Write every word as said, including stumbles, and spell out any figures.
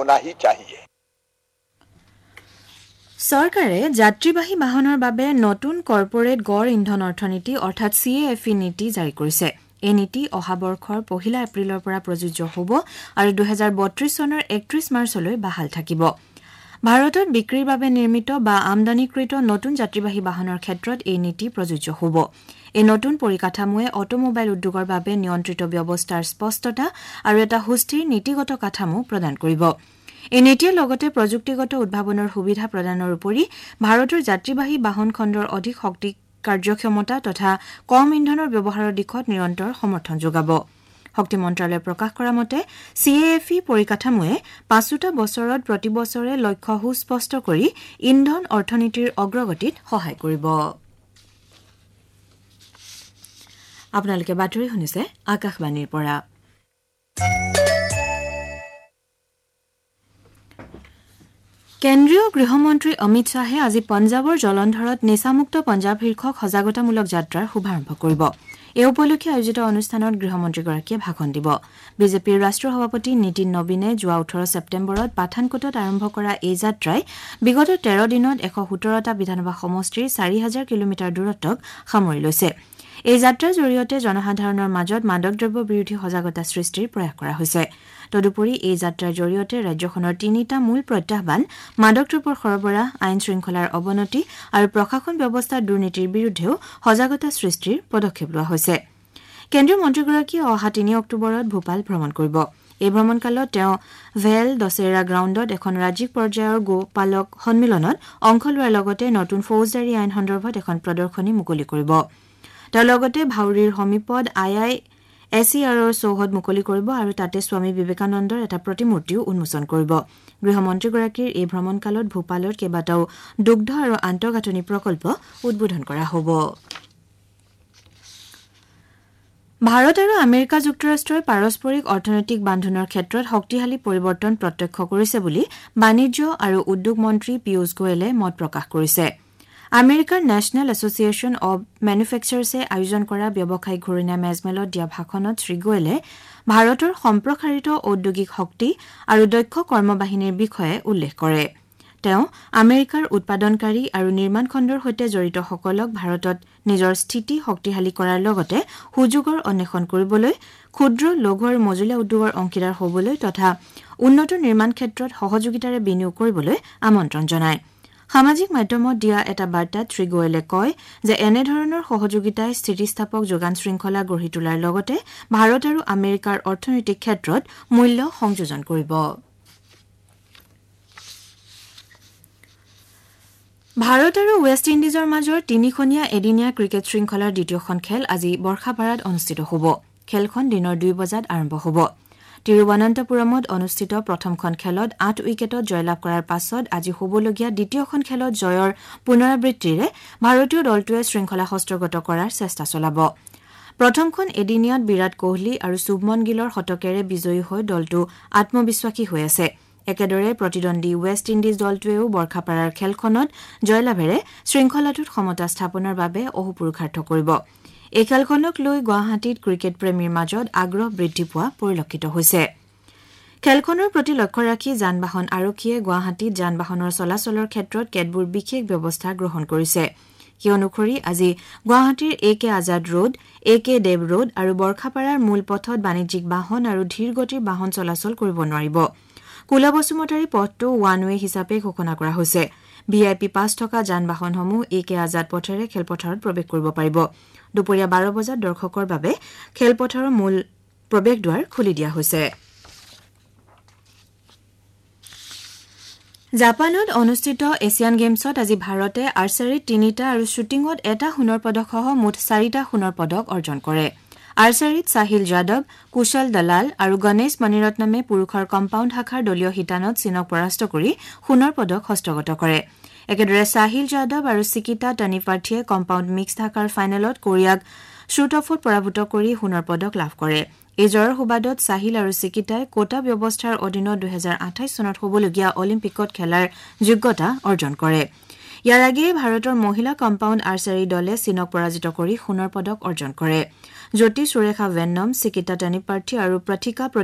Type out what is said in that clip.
होना ही चाहिए। চৰকাৰে যাত্ৰীবাহী বাহনৰ বাবে নতুন কৰ্পোৰেট গড় ইন্ধন অৰ্থনীতি অৰ্থাৎ চি এ এফ ই নীতি জাৰি কৰিছে। এই নীতি অহা বৰ্ষৰ পহিলা এপ্ৰিলৰ পৰা প্ৰযোজ্য হ'ব আৰু দুই হাজাৰ বত্ৰিশ চনৰ একত্ৰিশ মাৰ্চলৈ বাহাল থাকিব। ভাৰতত বিক্ৰীৰ বাবে নিৰ্মিত বা আমদানিকৃত নতুন যাত্ৰীবাহী বাহনৰ ক্ষেত্ৰত এই নীতি প্ৰযোজ্য হ'ব। এই নতুন পৰিকাঠামোৱে অটোমোবাইল উদ্যোগৰ বাবে নিয়ন্ত্ৰিত ব্যৱস্থাৰ স্পষ্টতা আৰু এটা সুস্থিৰ নীতিগত কাঠামো প্ৰদান কৰিব। এই নীতিয়ে লগতে প্ৰযুক্তিগত উদ্ভাৱনৰ সুবিধা প্ৰদানৰ উপৰি ভাৰতৰ যাত্ৰীবাহী বাহন খণ্ডৰ অধিক শক্তি কাৰ্যক্ষমতা তথা কম ইন্ধনৰ ব্যৱহাৰৰ দিশত নিৰন্তৰ সমৰ্থন যোগাব। শক্তি মন্ত্ৰালয়ে প্ৰকাশ কৰা মতে চি এ এফ ই পৰিকাঠামোৱে পাঁচোটা বছৰত প্ৰতি বছৰে লক্ষ্য সুস্পষ্ট কৰি ইন্ধন অৰ্থনীতিৰ অগ্ৰগতিত সহায় কৰিব। আপোনালোকে বাতৰি শুনিছে আকাশবাণীৰ পৰা। কেন্দ্ৰীয় গৃহমন্ত্ৰী অমিত শ্বাহে আজি পঞ্জাৱৰ জলন্ধৰত নিচামুক্ত পঞ্জাৱ শীৰ্ষক সজাগতামূলক যাত্ৰাৰ শুভাৰম্ভ কৰিব। এই উপলক্ষে আয়োজিত অনুষ্ঠানত গৃহমন্ত্ৰীগৰাকীয়ে ভাষণ দিব। বিজেপিৰ ৰাষ্ট্ৰীয় সভাপতি নীতিন নবীনে যোৱা ওঠৰ ছেপ্টেম্বৰত পাঠানকোটত আৰম্ভ কৰা এই যাত্ৰাই বিগত তেৰ দিনত এশ সোতৰটা বিধানসভা সমষ্টিৰ চাৰি হাজাৰ কিলোমিটাৰ দূৰত্বক সামৰি লৈছে। এই যাত্ৰাৰ জৰিয়তে জনসাধাৰণৰ মাজত মাদক দ্ৰব্য বিৰোধী সজাগতা সৃষ্টিৰ প্ৰয়াস কৰা হৈছে। তদুপৰি এই যাত্ৰাৰ জৰিয়তে ৰাজ্যখনৰ তিনিটা মূল প্ৰত্যাহ্বান মাদক দ্ৰব্যৰ সৰবৰাহ, আইন শৃংখলাৰ অৱনতি আৰু প্ৰশাসন ব্যৱস্থাৰ দুৰ্নীতিৰ বিৰুদ্ধেও সজাগতা সৃষ্টিৰ পদক্ষেপ লোৱা হৈছে। কেন্দ্ৰীয় মন্ত্ৰীগৰাকীয়ে অহা তিনি অক্টোবৰত ভূপাল ভ্ৰমণ কৰিব। এই ভ্ৰমণকালত তেওঁ ভেল দছেৰা গ্ৰাউণ্ডত এখন ৰাজ্যিক পৰ্যায়ৰ গোপালক সন্মিলনত অংশ লোৱাৰ লগতে নতুন ফৌজদাৰী আইন সন্দৰ্ভত এখন প্ৰদৰ্শনী মুকলি কৰিব। তেওঁ লগতে ভাউৰীৰ সমীপত আই আই এছ ই আৰৰ চৌহদ মুকলি কৰিব আৰু তাতে স্বামী বিবেকানন্দৰ এটা প্ৰতিমূৰ্তিও উন্মোচন কৰিব। গৃহমন্ত্ৰীগৰাকীৰ এই ভ্ৰমণকালত ভূপালত কেইবাটাও দুগ্ধ আৰু আন্তঃগাঁথনি প্ৰকল্প উদ্বোধন কৰা হ'ব। ভাৰত আৰু আমেৰিকা যুক্তৰাষ্ট্ৰই পাৰস্পৰিক অৰ্থনৈতিক বান্ধোনৰ ক্ষেত্ৰত শক্তিশালী পৰিৱৰ্তন প্ৰত্যক্ষ কৰিছে বুলি বাণিজ্য আৰু উদ্যোগ মন্ত্ৰী পীয়ুষ গোৱেলে মত প্ৰকাশ কৰিছে। আমেৰিকাৰ নেশ্যনেল এছচিয়েশ্যন অব মেনুফেকচাৰ্ছে আয়োজন কৰা ব্যৱসায়িক ঘূৰণীয়া মেজমেলত দিয়া ভাষণত শ্ৰীগোৱেলে ভাৰতৰ সম্প্ৰসাৰিত ঔদ্যোগিক শক্তি আৰু দক্ষ কৰ্মবাহিনীৰ বিষয়ে উল্লেখ কৰে। তেওঁ আমেৰিকাৰ উৎপাদনকাৰী আৰু নিৰ্মাণ খণ্ডৰ সৈতে জড়িতসকলক ভাৰতত নিজৰ স্থিতি শক্তিশালী কৰাৰ লগতে সুযোগৰ অন্বেষণ কৰিবলৈ, ক্ষুদ্ৰ লঘু আৰু মজলীয়া উদ্যোগৰ অংশীদাৰ হ'বলৈ তথা উন্নত নিৰ্মাণ ক্ষেত্ৰত সহযোগিতাৰে বিনিয়োগ কৰিবলৈ আমন্ত্ৰণ জনায়। সামাজিক মাধ্যমত দিয়া এটা বাৰ্তাত শ্ৰীগোৱেলে কয় যে এনেধৰণৰ সহযোগিতাই স্থিতিস্থাপক যোগান শৃংখলা গঢ়ি তোলাৰ লগতে ভাৰত আৰু আমেৰিকাৰ অৰ্থনৈতিক ক্ষেত্ৰত মূল্য সংযোজন কৰিব। ভাৰত আৰু ৱেষ্ট ইণ্ডিজৰ মাজৰ তিনিখনীয়া এদিনীয়া ক্ৰিকেট শৃংখলাৰ দ্বিতীয়খন খেল আজি বৰ্ষাপাৰাত অনুষ্ঠিত হ'ব। খেলখন দিনৰ দুই বজাত আৰম্ভ হ'ব। তিৰুৱনন্তপুৰমত অনুষ্ঠিত প্ৰথমখন খেলত আঠ উইকেটত জয়লাভ কৰাৰ পাছত আজি হ'বলগীয়া দ্বিতীয়খন খেলত জয়ৰ পুনৰাবৃত্তিৰে ভাৰতীয় দলটোৱে শৃংখলা হস্তগত কৰাৰ চেষ্টা চলাব। প্ৰথমখন এদিনীয়াত বিৰাট কোহলি আৰু শুভমন গিলৰ শতকেৰে বিজয়ী হৈ দলটো আত্মবিশ্বাসী হৈ আছে। একেদৰে প্ৰতিদ্বন্দ্বী ৱেষ্ট ইণ্ডিজ দলটোৱেও বৰ্ষাপাৰাৰ খেলখনত জয়লাভেৰে শৃংখলাটোত সমতা স্থাপনৰ বাবে অহোপুৰুষাৰ্থ কৰিব। এই খেলখনক লৈ গুৱাহাটীত ক্ৰিকেট প্ৰেমীৰ মাজত আগ্ৰহ বৃদ্ধি পোৱা পৰিলক্ষিত হৈছে। খেলখনৰ প্ৰতি লক্ষ্য ৰাখি যান বাহন আৰক্ষীয়ে গুৱাহাটীত যান বাহনৰ চলাচলৰ ক্ষেত্ৰত কেতবোৰ বিশেষ ব্যৱস্থা গ্ৰহণ কৰিছে। সেই অনুসৰি আজি গুৱাহাটীৰ এ কে আজাদ ৰোড, এ কে দেৱ ৰোড আৰু বৰ্ষাপাৰাৰ মূল পথত বাণিজ্যিক বাহন আৰু ধীৰ গতিৰ বাহন চলাচল কৰিব নোৱাৰিব। কুলা বসুমতাৰী পথটো ওৱান ৱে হিচাপে ঘোষণা কৰা হৈছে। ভি আই পি পাছ থকা যান বাহনসমূহ এ কে আজাদ পথেৰে খেলপথাৰত প্ৰৱেশ কৰিব পাৰিব। দুপৰীয়া বাৰ বজাত দৰ্শকৰ বাবে খেলপথাৰৰ মূল প্ৰৱেশ দুৱাৰ খুলি দিয়া হৈছে। জাপানত অনুষ্ঠিত এছিয়ান গেমছত আজি ভাৰতে আৰ্চাৰীত তিনিটা আৰু শ্বুটিঙত এটা সোণৰ পদকসহ মুঠ চাৰিটা সোণৰ পদক অৰ্জন কৰে। আৰ্চাৰীত সাহিল যাদৱ, কুশল দলাল আৰু গণেশ মণিৰত্নমে পুৰুষৰ কম্পাউণ্ড শাখাৰ দলীয় শিতানত চীনক পৰাস্ত কৰি সোণৰ পদক হস্তগত কৰে। একেদৰে সাহিল যাদৱ আৰু চিকিতা টনিপাৰ্থিয়ে কম্পাউণ্ড মিক্সড শাখাৰ ফাইনেলত কোৰিয়াক শ্বুট অফত পৰাভূত কৰি সোণৰ পদক লাভ কৰে। এই জয়ৰ সুবাদত সাহিল আৰু চিকিতাই কোটা ব্যৱস্থাৰ অধীনত দুহেজাৰ আঠাইশ চনত হ'বলগীয়া অলিম্পিকত খেলাৰ যোগ্যতা অৰ্জন কৰে। ইয়াৰ আগেয়ে ভাৰতৰ মহিলা কম্পাউণ্ড আৰ্চাৰী দলে চীনক পৰাজিত কৰি সোণৰ পদক অৰ্জন কৰে। জ্যোতি সুৰেখা ভেন্নম, চিকিতা টনিপাৰ্থী আৰু প্ৰথিকা